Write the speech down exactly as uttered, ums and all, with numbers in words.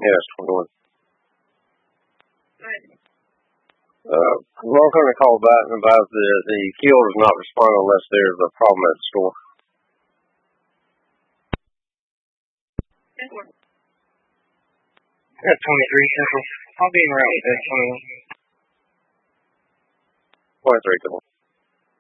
Yes, twenty-one. Uh, we're going to call back about the, the key order's not responding unless there's a problem at the store. Yeah, twenty-three Central. I'll be in route with that twenty-one. twenty-three, come on.